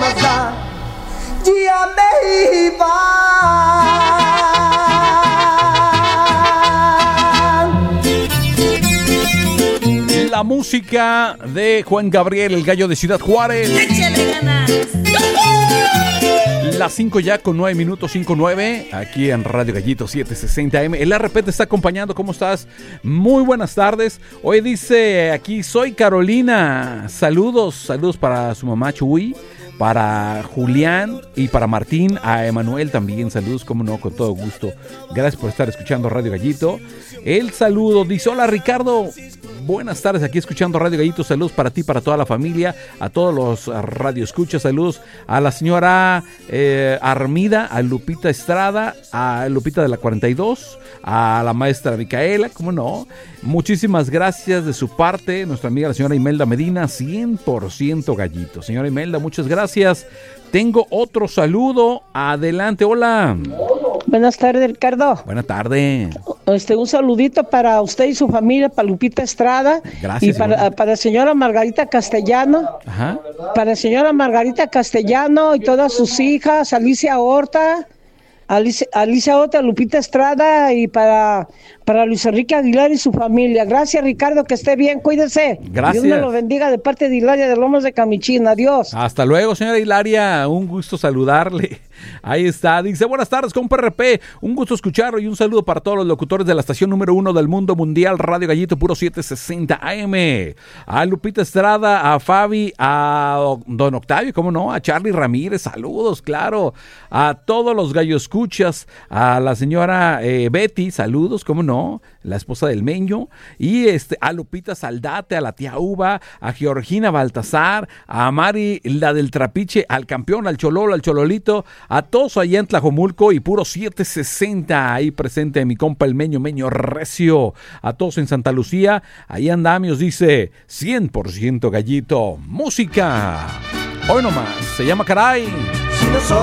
más da, ya me iba. La música de Juan Gabriel, el gallo de Ciudad Juárez. ¡Échale ganas! Las 5 ya con 9 minutos, 5:09, aquí en Radio Gallito 760 AM. El RP te está acompañando, ¿cómo estás? Muy buenas tardes. Hoy dice aquí, soy Carolina. Saludos para su mamá Chuy, para Julián y para Martín, a Emanuel también. Saludos, como no, con todo gusto. Gracias por estar escuchando Radio Gallito. El saludo dice, hola Ricardo. Buenas tardes, aquí escuchando Radio Gallito. Saludos para ti, para toda la familia, a todos los radioescuchas. Saludos a la señora Armida, a Lupita Estrada, a Lupita de la 42, a la maestra Micaela, ¿cómo no? Muchísimas gracias de su parte, nuestra amiga la señora Imelda Medina, 100% Gallito. Señora Imelda, muchas gracias. Tengo otro saludo. Adelante, hola. Buenas tardes, Ricardo. Buenas tardes. Un saludito para usted y su familia, para Lupita Estrada. Gracias. Y para la señora Margarita Castellano. Ajá. Para la señora Margarita Castellano y todas sus hijas, Alicia Horta, Lupita Estrada y para Luis Enrique Aguilar y su familia. Gracias, Ricardo, que esté bien, cuídese. Gracias. Dios me lo bendiga de parte de Hilaria de Lomas de Camichín. Adiós. Hasta luego, señora Hilaria, un gusto saludarle. Ahí está, dice, buenas tardes, compa RP, un gusto escucharlo y un saludo para todos los locutores de la estación número 1 del mundo mundial, Radio Gallito, puro 760 AM, a Lupita Estrada, a Fabi, a Don Octavio, cómo no, a Charlie Ramírez, saludos, claro, a todos los gallo escuchas, a la señora Betty, saludos, cómo no, la esposa del Meño, y a Lupita Saldate, a la tía Uva, a Georgina Baltasar, a Mari, la del Trapiche, al campeón, al Chololo, al Chololito, a todos allá en Tlajomulco y puro 760, ahí presente mi compa el Meño Recio, a todos en Santa Lucía, ahí andamios, dice 100% Gallito, música, hoy nomás, se llama Caray. Si no soy